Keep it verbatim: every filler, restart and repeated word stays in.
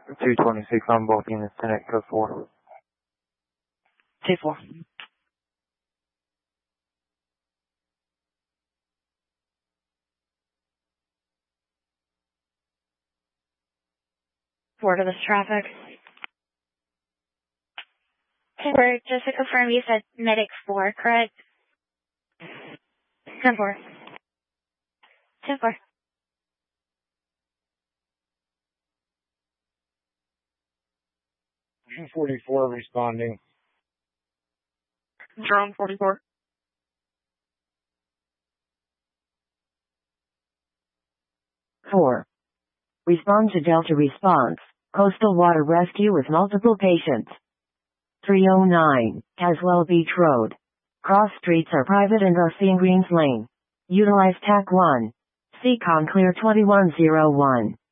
two twenty-six on both units, ten at code four. two four. Four to this traffic. Four, just to confirm, you said medic four, correct? ten four. ten four. forty-four responding. Drone forty-four. four. Respond to Delta response. Coastal water rescue with multiple patients. three oh nine, Caswell Beach Road. Cross streets are private and are seeing Greens Lane. Utilize T A C one. Seacon clear twenty-one oh one.